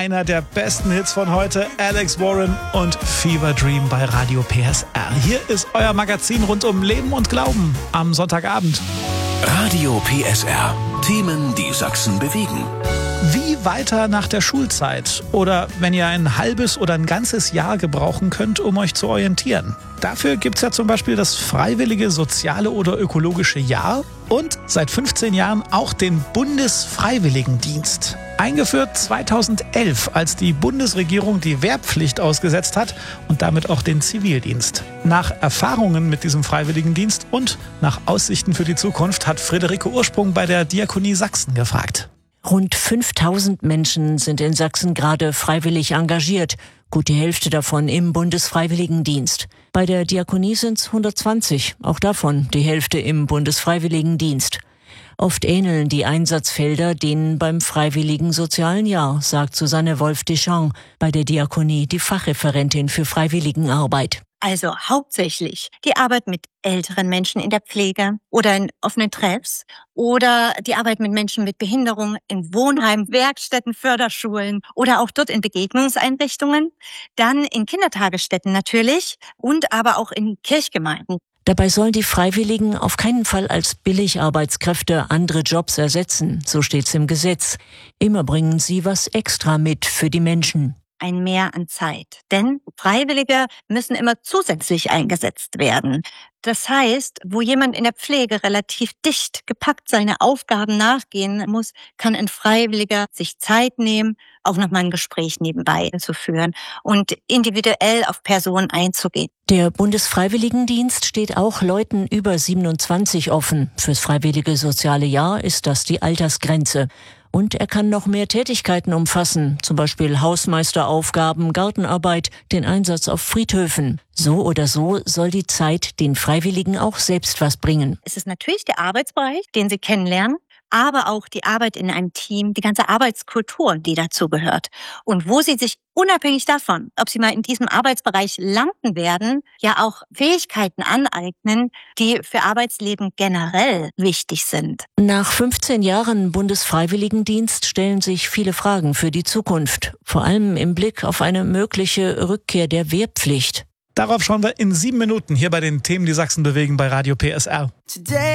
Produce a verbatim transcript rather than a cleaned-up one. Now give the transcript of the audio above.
einer der besten Hits von heute, Alex Warren und Fever Dream bei Radio P S R. Hier ist euer Magazin rund um Leben und Glauben am Sonntagabend. Radio P S R. Themen, die Sachsen bewegen. Wie weiter nach der Schulzeit? Oder wenn ihr ein halbes oder ein ganzes Jahr gebrauchen könnt, um euch zu orientieren. Dafür gibt es ja zum Beispiel das freiwillige soziale oder ökologische Jahr und seit fünfzehn Jahren auch den Bundesfreiwilligendienst. Eingeführt zweitausendelf, als die Bundesregierung die Wehrpflicht ausgesetzt hat und damit auch den Zivildienst. Nach Erfahrungen mit diesem Freiwilligendienst und nach Aussichten für die Zukunft hat Friederike Ursprung bei der Diakonie Sachsen gefragt. Rund fünftausend Menschen sind in Sachsen gerade freiwillig engagiert, gut die Hälfte davon im Bundesfreiwilligendienst. Bei der Diakonie sind es hundertzwanzig, auch davon die Hälfte im Bundesfreiwilligendienst. Oft ähneln die Einsatzfelder denen beim Freiwilligen Sozialen Jahr, sagt Susanne Wolf-Deschamps, bei der Diakonie die Fachreferentin für Freiwilligenarbeit. Also hauptsächlich die Arbeit mit älteren Menschen in der Pflege oder in offenen Treffs oder die Arbeit mit Menschen mit Behinderung in Wohnheimen, Werkstätten, Förderschulen oder auch dort in Begegnungseinrichtungen. Dann in Kindertagesstätten natürlich und aber auch in Kirchgemeinden. Dabei sollen die Freiwilligen auf keinen Fall als Billigarbeitskräfte andere Jobs ersetzen, so steht's im Gesetz. Immer bringen sie was extra mit für die Menschen. Ein Mehr an Zeit. Denn Freiwillige müssen immer zusätzlich eingesetzt werden. Das heißt, wo jemand in der Pflege relativ dicht gepackt seine Aufgaben nachgehen muss, kann ein Freiwilliger sich Zeit nehmen, auch nochmal ein Gespräch nebenbei zu führen und individuell auf Personen einzugehen. Der Bundesfreiwilligendienst steht auch Leuten über siebenundzwanzig offen. Fürs Freiwillige Soziale Jahr ist das die Altersgrenze. Und er kann noch mehr Tätigkeiten umfassen, zum Beispiel Hausmeisteraufgaben, Gartenarbeit, den Einsatz auf Friedhöfen. So oder so soll die Zeit den Freiwilligen auch selbst was bringen. Es ist natürlich der Arbeitsbereich, den sie kennenlernen, aber auch die Arbeit in einem Team, die ganze Arbeitskultur, die dazu gehört. Und wo sie sich unabhängig davon, ob sie mal in diesem Arbeitsbereich landen werden, ja auch Fähigkeiten aneignen, die für Arbeitsleben generell wichtig sind. Nach fünfzehn Jahren Bundesfreiwilligendienst stellen sich viele Fragen für die Zukunft. Vor allem im Blick auf eine mögliche Rückkehr der Wehrpflicht. Darauf schauen wir in sieben Minuten hier bei den Themen, die Sachsen bewegen bei Radio P S R.